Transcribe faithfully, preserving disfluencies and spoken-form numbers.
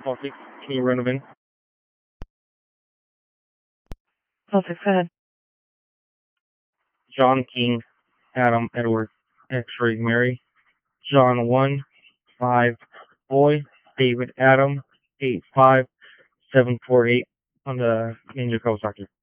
Celtic, can you run them in? Celtic, go ahead. John King, Adam Edward, X-ray Mary, John one, five Boy, David Adam, eight five seven four eight on the Ninja Ghost Doctor.